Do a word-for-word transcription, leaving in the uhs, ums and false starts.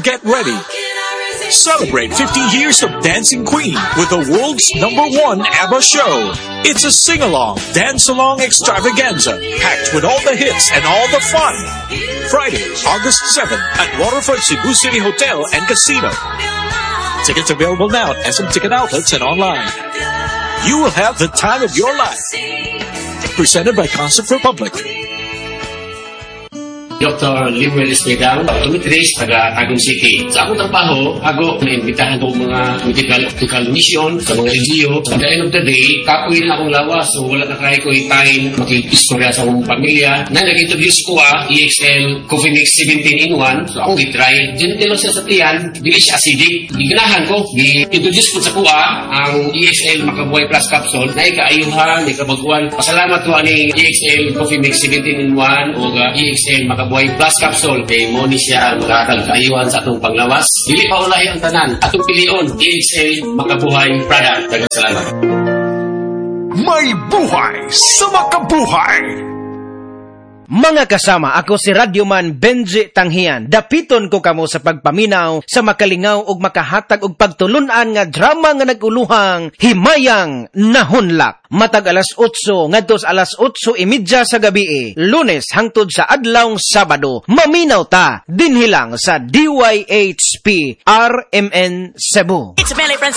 get ready. Celebrate fifty years of Dancing Queen with the world's number one ABBA show. It's a sing-along, dance-along extravaganza packed with all the hits and all the fun. Friday, August seventh at Waterfront Cebu City Hotel and Casino. Tickets available now at S M Ticket Outlets and online. You will have the time of your life. Presented by Concert Republic. Doctor Limuel Espegang, optometrist, taga Tagum City. Sa akong trabaho, ako naimbitahan ko mga medical, medical mission sa mga L G U. At the end of the day, kapoy na akong lawas, so wala na kaya ko time makikistorya sa akong pamilya. Na nag-introduce ko ah, E X L Coffee Mix seventeen in one, so akong i-try. Gentle siya sa tiyan, dili siya acidic. Iganahan ko, i-introduce ko sa kuha ang E X L Makabuhay Plus Capsule na ikaayuhan, ikabaguan. Pasalamat ko ani E X L Coffee Mix seventeen in one o uh, E X L Makabuhay Plus Capsule kay mo ni siya makakagayuhan sa atong panglawas. Dili pa ulahi ang tanan. Atong pilion, E X L Makabuhay product. Daghang salamat. May buhay sa makabuhay! Mga kasama, ako si Radyoman Benji Tanghian. Dapiton ko kamo sa pagpaminaw, sa makalingaw ug makahatag og pagtulunan nga drama nga naguluhang Himayang Nahunlak. Matag alas otso ngadto sa alas otso y media sa gabi, Lunes hangtod sa adlawng Sabado. Maminaw ta dinhi lang sa D Y H P R M N Cebu. It's